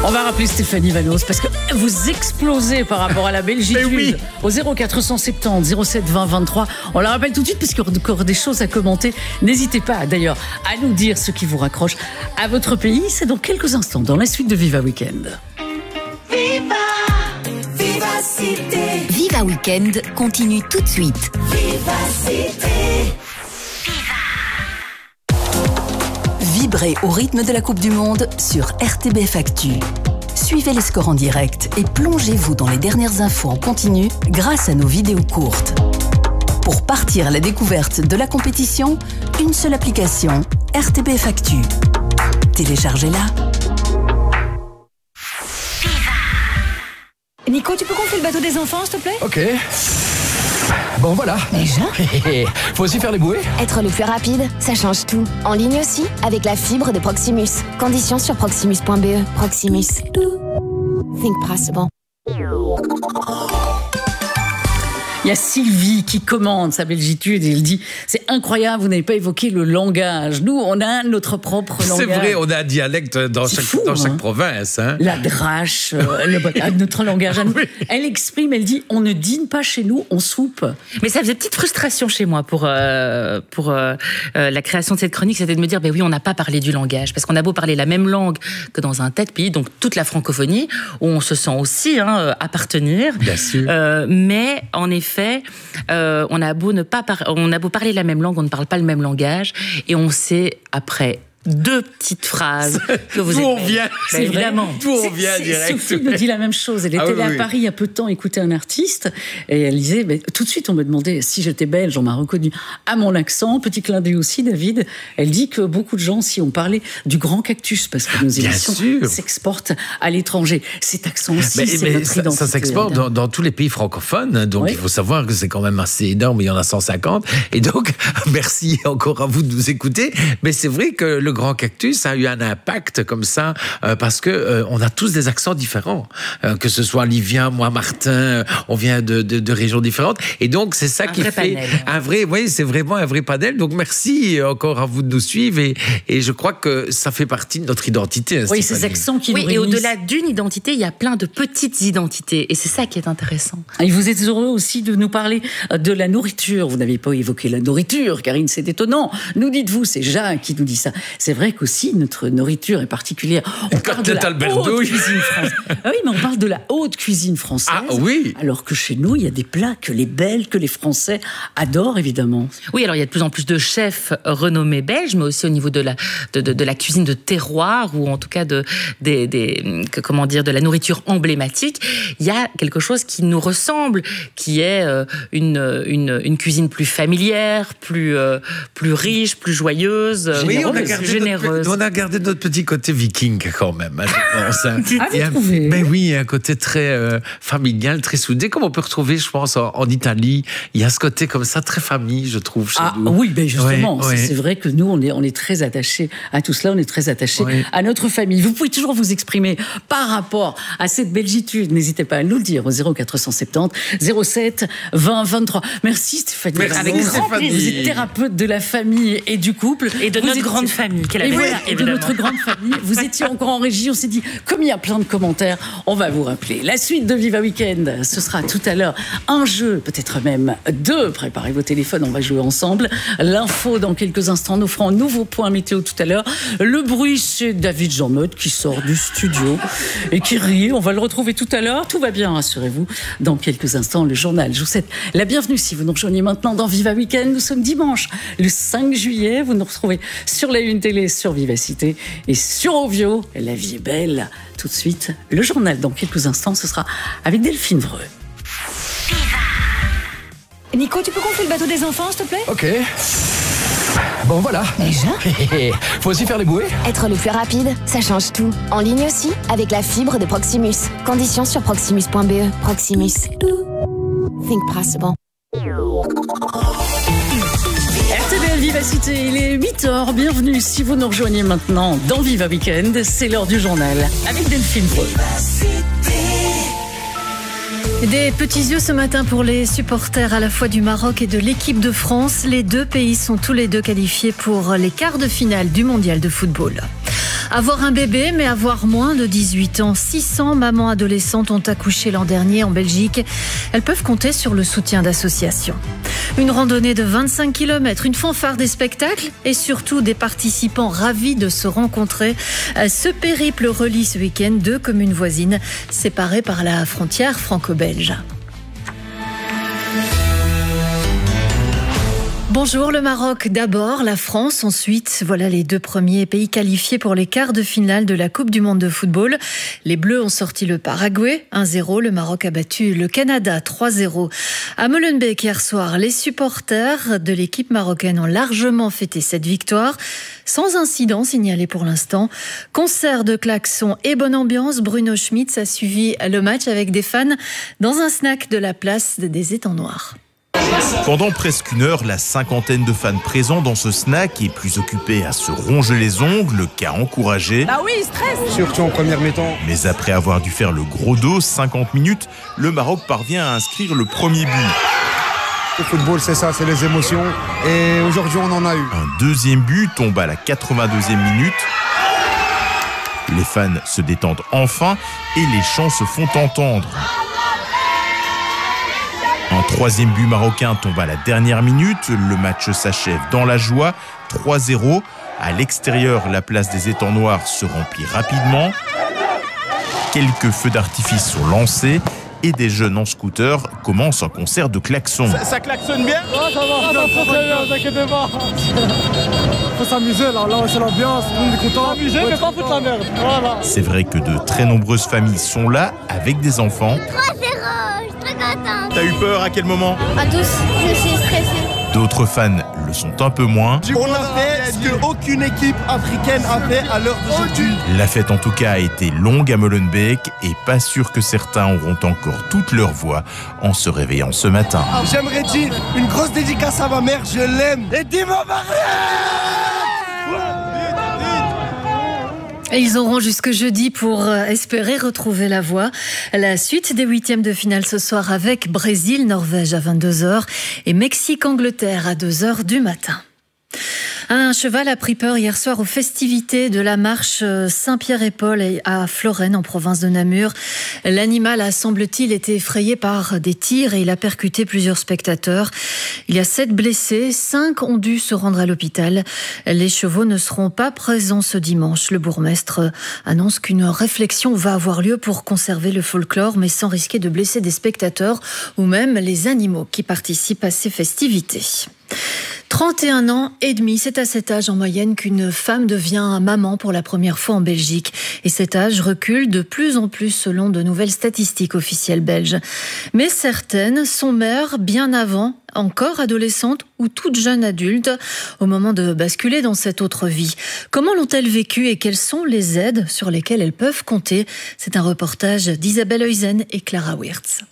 On va rappeler Stéphanie Vanos parce que vous explosez par rapport à la Belgitude. Oui. Au 0470 07 20 23. On la rappelle tout de suite parce qu'il y aura encore des choses à commenter. N'hésitez pas d'ailleurs à nous dire ce qui vous raccroche à votre pays. C'est dans quelques instants dans la suite de Viva Weekend. Viva Cité. Viva Weekend continue tout de suite. Viva Cité. Vibrez au rythme de la Coupe du Monde sur RTBF Actu. Suivez les scores en direct et plongez-vous dans les dernières infos en continu grâce à nos vidéos courtes. Pour partir à la découverte de la compétition, une seule application, RTBF Actu. Téléchargez-la. Nico, tu peux gonfler le bateau des enfants, s'il te plaît? Ok. Bon, voilà. Déjà? Faut aussi faire les bouées? Être le plus rapide, ça change tout. En ligne aussi, avec la fibre de Proximus. Conditions sur proximus.be. Proximus. Think possible. Il y a Sylvie qui commande sa Belgitude et elle dit « C'est incroyable, vous n'avez pas évoqué le langage. Nous, on a notre propre langage. » C'est vrai, on a un dialecte dans chaque province. Hein. La drache, notre langage à nous. Oui. Elle exprime, elle dit « On ne dîne pas chez nous, on soupe. » Mais ça faisait petite frustration chez moi pour la création de cette chronique, c'était de me dire, ben oui, on n'a pas parlé du langage, parce qu'on a beau parler la même langue que dans un tas de pays, donc toute la francophonie, où on se sent aussi appartenir. Bien sûr. Mais en effet, on a beau parler la même langue, on ne parle pas le même langage, et on sait après deux petites phrases que vous D'où on êtes. vient, C'est évidemment. vrai. D'où on vient direct. Sophie me dit la même chose. Elle était oui, allée oui. à Paris il y a peu de temps écouter un artiste et elle disait, tout de suite on me demandait si j'étais belge, on m'a reconnu à mon accent. Petit clin d'œil aussi, David. Elle dit que beaucoup de gens, si on parlait du Grand Cactus, parce que nos Bien émissions sûr. s'exportent à l'étranger. Cet accent aussi, c'est Mais notre identité. ça s'exporte dans tous les pays francophones, donc Oui. il faut savoir que c'est quand même assez énorme, il y en a 150, et donc merci encore à vous de nous écouter, mais c'est vrai que le Grand Cactus a eu un impact comme ça, parce que on a tous des accents différents, que ce soit Livien, moi, Martin, on vient de régions différentes, et donc c'est ça qui vrai fait panel. oui, c'est vraiment un vrai panel, donc merci encore à vous de nous suivre, et je crois que ça fait partie de notre identité. Hein, Oui, Stéphanie. ces accents qui Oui, nous et réunissent. au-delà d'une identité, il y a plein de petites identités, et c'est ça qui est intéressant. Et vous êtes heureux aussi de nous parler de la nourriture. Vous n'avez pas évoqué la nourriture, Karine, c'est étonnant. Nous dites-vous, c'est Jacques qui nous dit ça. C'est vrai qu'aussi, notre nourriture est particulière. On parle de la haute cuisine française. Ah oui, mais on parle de la haute cuisine française. Ah oui. Alors que chez nous, il y a des plats que les Belges, que les Français adorent, évidemment. Oui, alors il y a de plus en plus de chefs renommés belges, mais aussi au niveau de la cuisine de terroir, ou en tout cas de la nourriture emblématique. Il y a quelque chose qui nous ressemble, qui est une cuisine plus familière, plus riche, plus joyeuse, Oui, généreuse. on a gardé notre petit côté viking quand même, hein, je pense. Hein. Ah, vous Il y a- trouvez? Ben oui, un côté très familial, très soudé, comme on peut retrouver, je pense, en Italie. Il y a ce côté comme ça, très famille, je trouve, chez Ah nous. oui, ben justement, Ouais, ouais. c'est vrai que nous, on est très attachés à tout cela, on est très attachés Ouais. à notre famille. Vous pouvez toujours vous exprimer par rapport à cette Belgitude. N'hésitez pas à nous le dire au 0470 07 20 23. Merci Stéphanie. Merci, Avec Stéphanie. grand plaisir. Vous êtes thérapeute de la famille et du couple. Et de Vous notre étiez- grande famille, qu'elle a Et bien, voilà, et de évidemment. notre grande famille. Vous étiez encore en régie, on s'est dit, comme il y a plein de commentaires, on va vous rappeler. La suite de Viva Weekend, ce sera tout à l'heure un jeu, peut-être même deux. Préparez vos téléphones, on va jouer ensemble. L'info dans quelques instants, nous ferons un nouveau point météo tout à l'heure. Le bruit, c'est David Jean-Mode qui sort du studio et qui rit. On va le retrouver tout à l'heure. Tout va bien, rassurez-vous. Dans quelques instants, le journal. Je vous souhaite la bienvenue si vous nous rejoignez maintenant dans Viva Weekend. Nous sommes dimanche, le 5 juillet. Vous nous retrouvez sur la Une Télé, sur Vivacité et sur Ovio. La vie est belle. Tout de suite, le journal. Dans quelques instants, ce sera avec Delphine Vreux. Nico, tu peux gonfler le bateau des enfants, s'il te plaît? Ok. Bon, voilà. Déjà? Faut aussi faire les bouées? Être le plus rapide, ça change tout. En ligne aussi, avec la fibre de Proximus. Conditions sur proximus.be. Proximus. Think possible. RTBF Vivacité, il est 8h. Bienvenue si vous nous rejoignez maintenant dans Viva Weekend. C'est l'heure du journal avec Delphine Vreux. Des petits yeux ce matin pour les supporters à la fois du Maroc et de l'équipe de France. Les deux pays sont tous les deux qualifiés pour les quarts de finale du mondial de football. Avoir un bébé, mais avoir moins de 18 ans. 600 mamans adolescentes ont accouché l'an dernier en Belgique. Elles peuvent compter sur le soutien d'associations. Une randonnée de 25 km, une fanfare, des spectacles et surtout des participants ravis de se rencontrer. Ce périple relie ce week-end deux communes voisines séparées par la frontière franco-belge. Bonjour le Maroc d'abord, la France ensuite. Voilà les deux premiers pays qualifiés pour les quarts de finale de la Coupe du Monde de football. Les Bleus ont sorti le Paraguay 1-0. Le Maroc a battu le Canada 3-0. À Molenbeek hier soir, les supporters de l'équipe marocaine ont largement fêté cette victoire. Sans incident signalé pour l'instant. Concert de klaxons et bonne ambiance. Bruno Schmitz a suivi le match avec des fans dans un snack de la place des Étangs Noirs. Pendant presque une heure, la cinquantaine de fans présents dans ce snack est plus occupée à se ronger les ongles qu'à encourager. Ah oui, stress. Surtout en première mi-temps. Mais après avoir dû faire le gros dos, 50 minutes, le Maroc parvient à inscrire le premier but. Le football, c'est ça, c'est les émotions. Et aujourd'hui, on en a eu. Un deuxième but tombe à la 82e minute. Les fans se détendent enfin et les chants se font entendre. Un troisième but marocain tombe à la dernière minute. Le match s'achève dans la joie. 3-0. À l'extérieur, la place des Étangs Noirs se remplit rapidement. Quelques feux d'artifice sont lancés et des jeunes en scooter commencent un concert de klaxons. Ça klaxonne bien ? Ça va, très bien, t'inquiète pas. Faut s'amuser là, c'est l'ambiance, tout le monde est content. S'amuser, mais pas foutre la merde. Voilà. C'est vrai que de très nombreuses familles sont là avec des enfants. 3-0, je suis très contente. T'as eu peur à quel moment ? À tous, je suis stressée. D'autres fans le sont un peu moins. On a fait ce qu'aucune équipe africaine a fait à l'heure d'aujourd'hui. La fête en tout cas a été longue à Molenbeek et pas sûr que certains auront encore toute leur voix en se réveillant ce matin. J'aimerais dire une grosse dédicace à ma mère, je l'aime. Et dis-moi Et ils auront jusque jeudi pour espérer retrouver la voie. La suite des huitièmes de finale ce soir avec Brésil-Norvège à 22h et Mexique-Angleterre à 2h du matin. Un cheval a pris peur hier soir aux festivités de la marche Saint-Pierre-et-Paul à Florène, en province de Namur. L'animal a, semble-t-il, été effrayé par des tirs et il a percuté plusieurs spectateurs. Il y a 7 blessés, 5 ont dû se rendre à l'hôpital. Les chevaux ne seront pas présents ce dimanche. Le bourgmestre annonce qu'une réflexion va avoir lieu pour conserver le folklore, mais sans risquer de blesser des spectateurs ou même les animaux qui participent à ces festivités. 31 ans et demi, c'est à cet âge en moyenne qu'une femme devient maman pour la première fois en Belgique. Et cet âge recule de plus en plus selon de nouvelles statistiques officielles belges. Mais certaines sont mères bien avant, encore adolescentes ou toutes jeunes adultes, au moment de basculer dans cette autre vie. Comment l'ont-elles vécu et quelles sont les aides sur lesquelles elles peuvent compter ? C'est un reportage d'Isabelle Heusen et Clara Wirtz.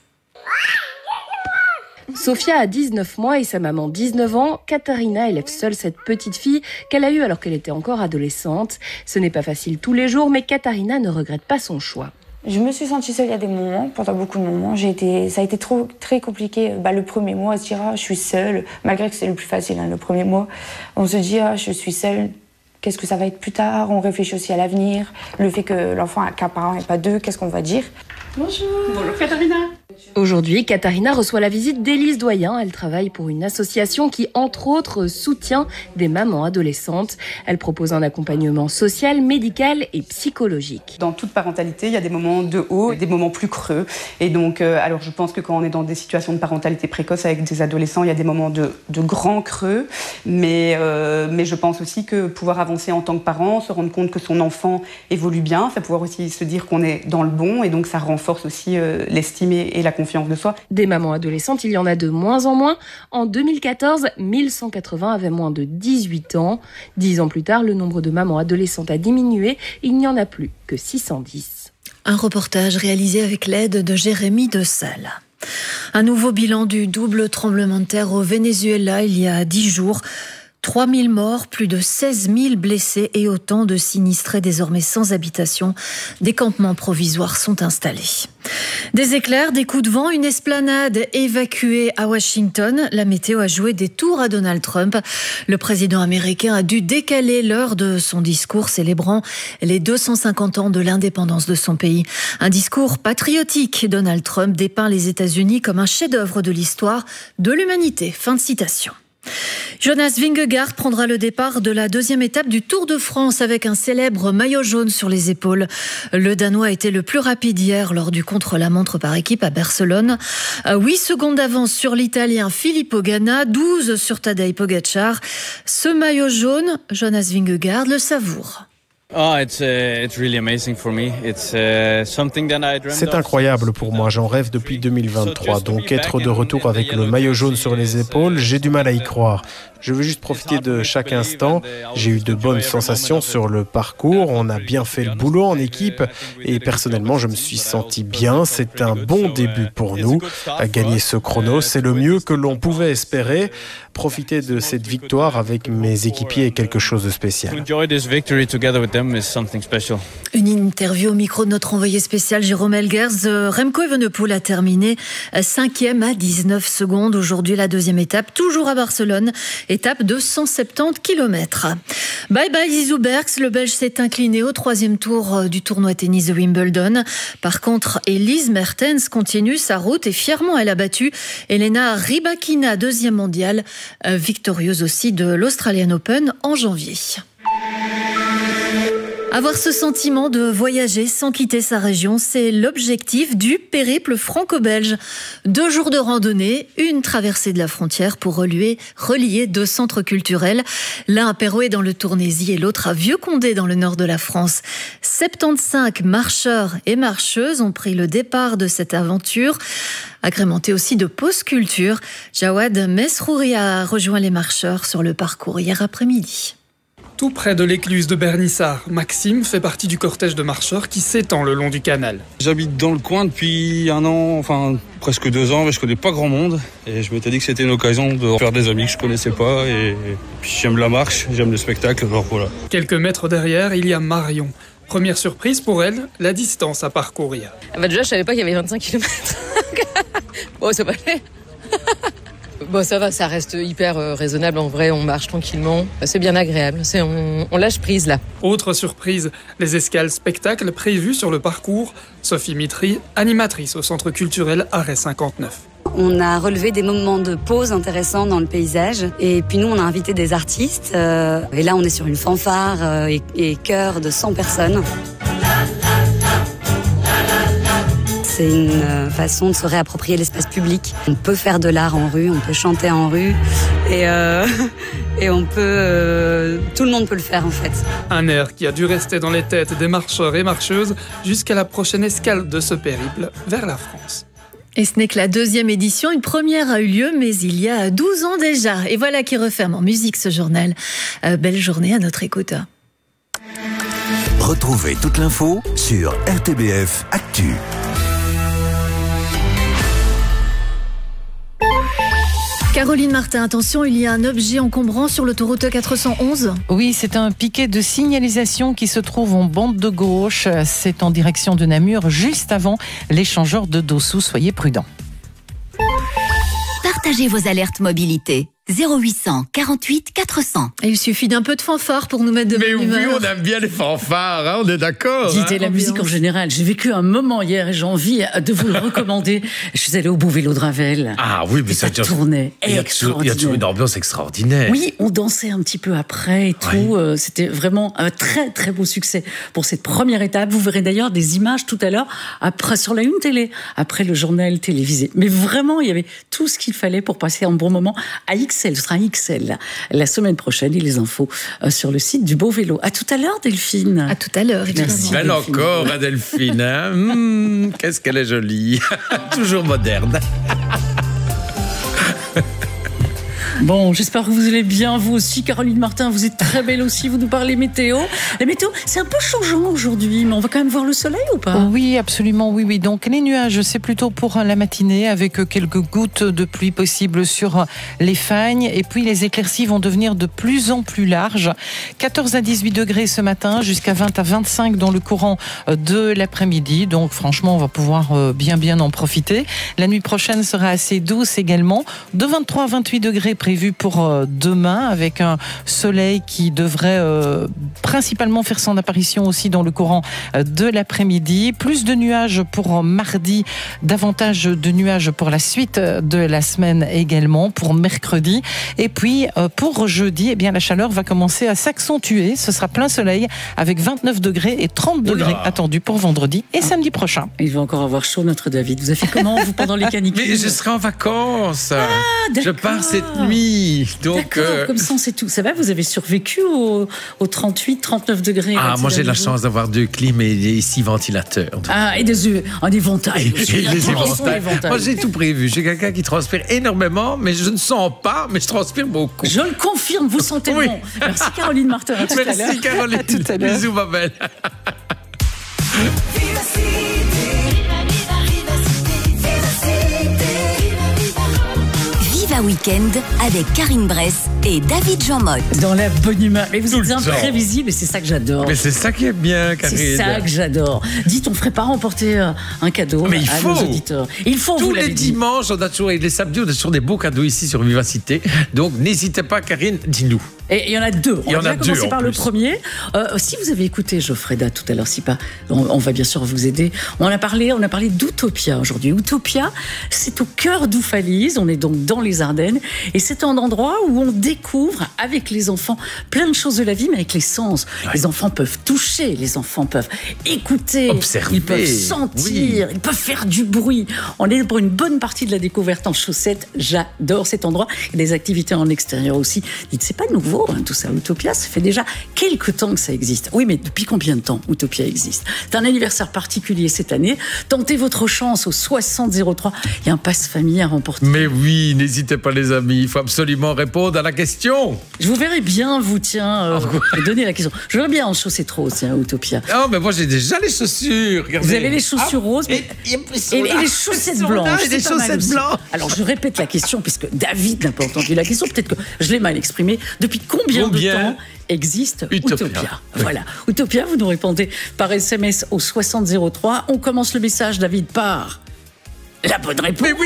Sophia a 19 mois et sa maman 19 ans. Katharina élève seule cette petite fille qu'elle a eue alors qu'elle était encore adolescente. Ce n'est pas facile tous les jours, mais Katharina ne regrette pas son choix. Je me suis sentie seule il y a des moments, pendant beaucoup de moments. Ça a été très compliqué. Le premier mois, à se dire je suis seule, malgré que c'est le plus facile, le premier mois. On se dit je suis seule. Qu'est-ce que ça va être plus tard ? On réfléchit aussi à l'avenir. Le fait que l'enfant a qu'un parent et pas deux, qu'est-ce qu'on va dire ? Bonjour. Bonjour Katharina. Aujourd'hui, Katharina reçoit la visite d'Élise Doyen. Elle travaille pour une association qui, entre autres, soutient des mamans adolescentes. Elle propose un accompagnement social, médical et psychologique. Dans toute parentalité, il y a des moments de haut et des moments plus creux. Et donc, alors je pense que quand on est dans des situations de parentalité précoce avec des adolescents, il y a des moments de grands creux. Mais je pense aussi que pouvoir avancer en tant que parent, se rendre compte que son enfant évolue bien, ça pouvoir aussi se dire qu'on est dans le bon. Et donc, ça renforce aussi l'estime et la confiance de soi. Des mamans adolescentes, il y en a de moins en moins. En 2014, 1180 avaient moins de 18 ans. 10 ans plus tard, le nombre de mamans adolescentes a diminué. Il n'y en a plus que 610. Un reportage réalisé avec l'aide de Jérémy Dessal. Un nouveau bilan du double tremblement de terre au Venezuela il y a 10 jours. 3000 morts, plus de 16 000 blessés et autant de sinistrés désormais sans habitation. Des campements provisoires sont installés. Des éclairs, des coups de vent, une esplanade évacuée à Washington. La météo a joué des tours à Donald Trump. Le président américain a dû décaler l'heure de son discours célébrant les 250 ans de l'indépendance de son pays. Un discours patriotique. Donald Trump dépeint les États-Unis comme un chef-d'œuvre de l'histoire de l'humanité. Fin de citation. Jonas Vingegaard prendra le départ de la deuxième étape du Tour de France avec un célèbre maillot jaune sur les épaules. Le Danois était le plus rapide hier lors du contre-la-montre par équipe à Barcelone. 8 secondes d'avance sur l'Italien Filippo Ganna, 12 sur Tadej Pogačar. Ce maillot jaune, Jonas Vingegaard le savoure. C'est incroyable pour moi, j'en rêve depuis 2023. Donc être de retour avec le maillot jaune sur les épaules, j'ai du mal à y croire. Je veux juste profiter de chaque instant. J'ai eu de bonnes sensations sur le parcours, on a bien fait le boulot en équipe et personnellement je me suis senti bien. C'est un bon début pour nous. Gagner ce chrono, c'est le mieux que l'on pouvait espérer. Profiter de cette victoire avec mes équipiers est quelque chose de spécial. Une interview au micro de notre envoyé spécial Jérôme Elgers. Remco Evenepoel a terminé 5e à 19 secondes. Aujourd'hui, la deuxième étape, toujours à Barcelone. Étape de 170 km. Bye bye Zizou Berks. Le Belge s'est incliné au 3e tour du tournoi tennis de Wimbledon. Par contre, Elise Mertens continue sa route et fièrement elle a battu Elena Rybakina, 2e mondiale, victorieuse aussi de l'Australian Open en janvier. Avoir ce sentiment de voyager sans quitter sa région, c'est l'objectif du périple franco-belge. 2 jours de randonnée, une traversée de la frontière pour relier 2 centres culturels. L'un à Péroé dans le Tournaisis et l'autre à Vieux-Condé dans le nord de la France. 75 marcheurs et marcheuses ont pris le départ de cette aventure, agrémentée aussi de pauses culture. Jawad Mesrouri a rejoint les marcheurs sur le parcours hier après-midi. Tout près de l'écluse de Bernissart, Maxime fait partie du cortège de marcheurs qui s'étend le long du canal. J'habite dans le coin depuis 1 an, enfin presque 2 ans, mais je connais pas grand monde. Et je m'étais dit que c'était une occasion de faire des amis que je connaissais pas. Et puis j'aime la marche, j'aime le spectacle, alors voilà. Quelques mètres derrière, il y a Marion. Première surprise pour elle, la distance à parcourir. Déjà, je savais pas qu'il y avait 25 km. Bon, ça va aller. Bon, ça va, ça reste hyper raisonnable. En vrai, on marche tranquillement. C'est bien agréable. On lâche prise, là. Autre surprise, les escales spectacles prévues sur le parcours. Sophie Mitry, animatrice au Centre culturel Arrêt 59. On a relevé des moments de pause intéressants dans le paysage. Et puis nous, on a invité des artistes. Et là, on est sur une fanfare et chœur de 100 personnes. C'est une façon de se réapproprier l'espace public. On peut faire de l'art en rue, on peut chanter en rue et on peut, tout le monde peut le faire en fait. Un air qui a dû rester dans les têtes des marcheurs et marcheuses jusqu'à la prochaine escale de ce périple vers la France. Et ce n'est que la 2e édition. Une première a eu lieu, mais il y a 12 ans déjà. Et voilà qui referme en musique ce journal. Belle journée à notre écoute. Retrouvez toute l'info sur RTBF Actu. Caroline Martin, attention, il y a un objet encombrant sur l'autoroute 411. Oui, c'est un piquet de signalisation qui se trouve en bande de gauche. C'est en direction de Namur, juste avant l'échangeur de Dossou. Soyez prudents. Partagez vos alertes mobilité. 0800 48 400. Et il suffit d'un peu de fanfare pour nous mettre de bonne humeur. Mais oui, on aime bien les fanfares, hein, on est d'accord. Dites la musique en général. J'ai vécu un moment hier et j'ai envie de vous le recommander. Je suis allée au Beau Vélo de Ravel. Ah oui, mais ça tournait extraordinaire. Il y a toujours une ambiance extraordinaire. Oui, on dansait un petit peu après et tout. Ouais. C'était vraiment un très très beau succès pour cette première étape. Vous verrez d'ailleurs des images tout à l'heure après sur la une télé, après le journal télévisé. Mais vraiment, il y avait tout ce qu'il fallait pour passer un bon moment à XL. Ce sera XL la semaine prochaine et les infos sur le site du Beau Vélo. À tout à l'heure, Delphine. À tout à l'heure. Merci. Belle encore, hein, Delphine. Hein. Qu'est-ce qu'elle est jolie. Toujours moderne. Bon, j'espère que vous allez bien, vous aussi. Caroline Martin, vous êtes très belle aussi, vous nous parlez météo. La météo, c'est un peu changeant aujourd'hui, mais on va quand même voir le soleil ou pas? Oui, absolument, oui. Donc les nuages, c'est plutôt pour la matinée, avec quelques gouttes de pluie possibles sur les fagnes. Et puis les éclaircies vont devenir de plus en plus larges. 14 à 18 degrés ce matin, jusqu'à 20 à 25 dans le courant de l'après-midi. Donc franchement, on va pouvoir bien en profiter. La nuit prochaine sera assez douce également, de 23 à 28 degrés prévus pour demain, avec un soleil qui devrait principalement faire son apparition aussi dans le courant de l'après-midi. Plus de nuages pour mardi, davantage de nuages pour la suite de la semaine également, pour mercredi. Et puis pour jeudi, la chaleur va commencer à s'accentuer. Ce sera plein soleil avec 29 degrés et 30 degrés attendus pour vendredi et samedi prochain. Il va encore avoir chaud, notre David. Vous avez fait comment, vous, pendant les canicules? Mais je serai en vacances. D'accord. Je pars cette nuit. Donc, d'accord, comme ça, c'est tout. Ça va, vous avez survécu aux 38, 39 degrés? Moi, j'ai la chance d'avoir 2 clims et 6 ventilateurs. Et des éventails. Moi, j'ai tout prévu. J'ai quelqu'un qui transpire énormément, mais je ne sens pas, mais je transpire beaucoup. Je le confirme, vous sentez bon. Merci Caroline Martin. À tout à l'heure. Merci Caroline. Bisous, ma belle. Viva Weekend avec Karine Bress et David Jean-Motte. Dans la bonne humeur. Mais vous êtes imprévisible et c'est ça que j'adore. Mais c'est ça qui est bien, Karine. C'est ça que j'adore. Dites, on ne ferait pas remporter un cadeau à nos auditeurs. Il faut, tous les dimanches, on a toujours, et les samedis, on a toujours des beaux cadeaux ici sur Vivacité. Donc n'hésitez pas, Karine, dis-nous. Et il y en a 2. On va commencer par le premier. Si vous avez écouté Geoffreda tout à l'heure, si pas, on va bien sûr vous aider. On a parlé d'Utopia aujourd'hui. Utopia, c'est au cœur d'Oufalise. On est donc dans les Ardennes. Et c'est un endroit où on découvre avec les enfants plein de choses de la vie, mais avec les sens. Ouais. Les enfants peuvent toucher, les enfants peuvent écouter, observer, ils peuvent sentir, ils peuvent faire du bruit. On est pour une bonne partie de la découverte en chaussettes. J'adore cet endroit. Il y a des activités en extérieur aussi. Dites, c'est pas nouveau. Tout ça, Utopia, ça fait déjà quelques temps que ça existe. Oui, mais depuis combien de temps Utopia existe? C'est un anniversaire particulier cette année. Tentez votre chance au 6003. Il y a un passe-famille à remporter. Mais oui, n'hésitez pas les amis, il faut absolument répondre à la question. Je vous verrai bien, donner la question. Je verrai bien en chaussettes roses, Utopia. Oh, mais moi j'ai déjà les chaussures. Regardez. Vous avez les chaussures roses et les chaussettes blanches. Et les chaussettes blanches. Alors je répète la question, puisque David n'a pas entendu la question. Peut-être que je l'ai mal exprimée. Depuis combien de temps existe Utopia? Voilà. Utopia, vous nous répondez par SMS au 6003. On commence le message, David, par la bonne réponse. Mais oui,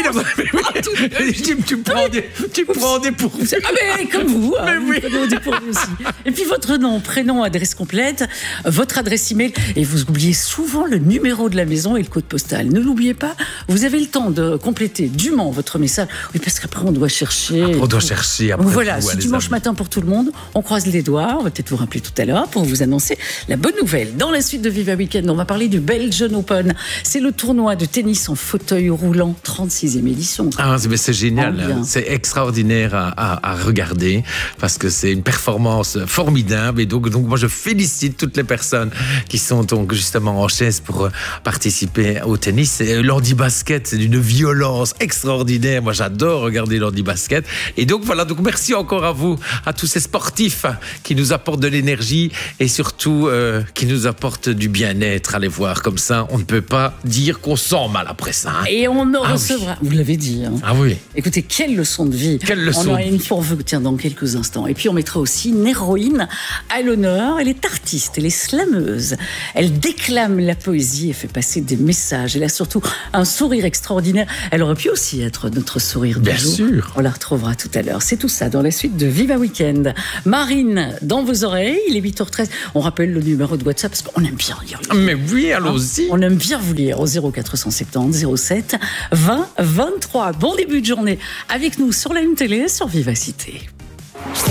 tu prends des pour. Mais comme vous, vous prenez des pour aussi. Et puis votre nom, prénom, adresse complète, votre adresse email, et vous oubliez souvent le numéro de la maison et le code postal. Ne l'oubliez pas, vous avez le temps de compléter dûment votre message. Oui, parce qu'après on doit chercher. Après voilà, c'est dimanche matin pour tout le monde. On croise les doigts. On va peut-être vous rappeler tout à l'heure pour vous annoncer la bonne nouvelle. Dans la suite de Viva Weekend, on va parler du Belgian Open. C'est le tournoi de tennis en fauteuil roulant, 36e édition. C'est génial, c'est extraordinaire à regarder parce que c'est une performance formidable et donc moi je félicite toutes les personnes qui sont donc justement en chaise pour participer au tennis. L'handi-basket, c'est d'une violence extraordinaire. Moi j'adore regarder l'handi-basket et donc voilà, donc merci encore à vous, à tous ces sportifs qui nous apportent de l'énergie et surtout qui nous apportent du bien-être. Allez voir, comme ça on ne peut pas dire qu'on sent mal après ça. Et on recevra, vous l'avez dit. Ah oui. Écoutez, quelle leçon de vie. On aura une pour vous, dans quelques instants. Et puis on mettra aussi une héroïne à l'honneur. Elle est artiste, elle est slameuse. Elle déclame la poésie et fait passer des messages. Elle a surtout un sourire extraordinaire. Elle aurait pu aussi être notre sourire du jour. Bien sûr. On la retrouvera tout à l'heure. C'est tout ça dans la suite de Viva Weekend. Marine, dans vos oreilles, il est 8h13. On rappelle le numéro de WhatsApp parce qu'on aime bien lire. Mais oui, allons-y. On aime bien vous lire au 0470 07 20 23. Bon début de journée avec nous sur la Une Télé, sur Vivacité.